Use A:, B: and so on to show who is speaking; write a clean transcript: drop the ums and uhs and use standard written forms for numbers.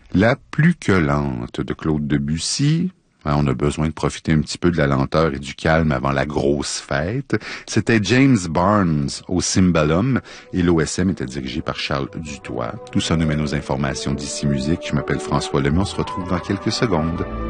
A: La plus que lente de Claude Debussy. On a besoin de profiter un petit peu de la lenteur et du calme avant la grosse fête. C'était James Barnes au Cymbalum et l'OSM était dirigé par Charles Dutoit. Tout ça nous mène aux informations d'ici musique. Je m'appelle François Lemay. On se retrouve dans quelques secondes.